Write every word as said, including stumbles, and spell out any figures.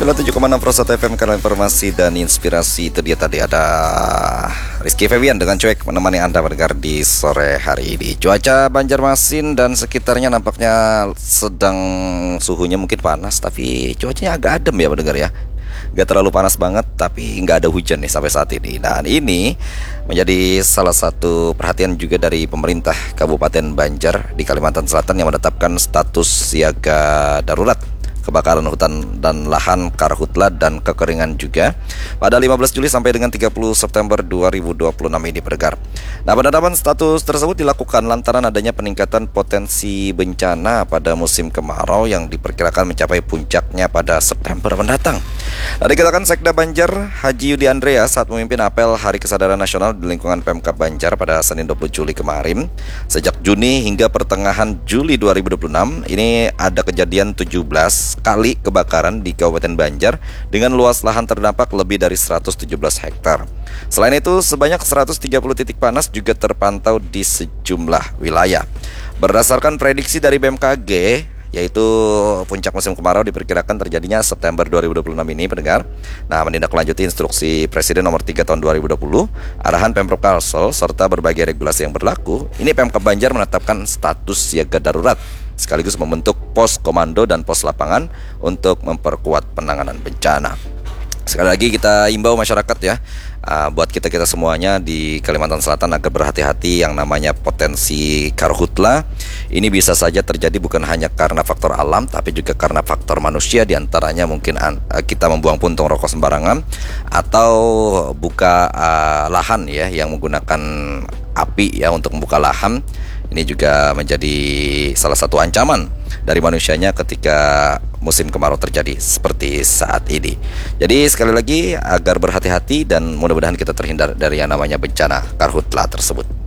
sembilan puluh tujuh koma enam Pro satu F M, karena informasi dan inspirasi. Itu dia tadi ada Rizky Febian dengan cuek menemani Anda mendengar di sore hari ini. Cuaca Banjarmasin dan sekitarnya nampaknya sedang, suhunya mungkin panas, tapi cuacanya agak adem ya mendengar ya. Gak terlalu panas banget, tapi nggak ada hujan nih sampai saat ini. Dan ini menjadi salah satu perhatian juga dari pemerintah Kabupaten Banjar di Kalimantan Selatan yang menetapkan status siaga darurat kebakaran hutan dan lahan, karhutla dan kekeringan juga pada lima belas Juli sampai dengan tiga puluh September dua ribu dua puluh enam ini bergar. Nah, penetapan status tersebut dilakukan lantaran adanya peningkatan potensi bencana pada musim kemarau yang diperkirakan mencapai puncaknya pada September mendatang. Nah, dikatakan Sekda Banjar Haji Yudi Andrea saat memimpin apel Hari Kesadaran Nasional di lingkungan Pemkab Banjar pada Senin dua puluh Juli kemarin. Sejak Juni hingga pertengahan Juli dua ribu dua puluh enam ini ada kejadian tujuh belas kali kebakaran di Kabupaten Banjar dengan luas lahan terdampak lebih dari seratus tujuh belas hektar. Selain itu, sebanyak seratus tiga puluh titik panas juga terpantau di sejumlah wilayah. Berdasarkan prediksi dari B M K G, yaitu puncak musim kemarau diperkirakan terjadinya September dua ribu dua puluh enam ini pendengar. Nah, menindaklanjuti instruksi Presiden nomor tiga tahun dua ribu dua puluh, arahan Pemprov Kalsel serta berbagai regulasi yang berlaku, ini Pemkab Banjar menetapkan status siaga darurat sekaligus membentuk pos komando dan pos lapangan untuk memperkuat penanganan bencana. Sekali lagi kita imbau masyarakat ya, uh, buat kita-kita semuanya di Kalimantan Selatan agar berhati-hati yang namanya potensi karhutla. Ini bisa saja terjadi bukan hanya karena faktor alam, tapi juga karena faktor manusia. Diantaranya mungkin uh, kita membuang puntung rokok sembarangan, atau buka uh, lahan ya, yang menggunakan api ya untuk membuka lahan. Ini juga menjadi salah satu ancaman dari manusianya ketika musim kemarau terjadi seperti saat ini. Jadi sekali lagi agar berhati-hati dan mudah-mudahan kita terhindar dari yang namanya bencana karhutla tersebut.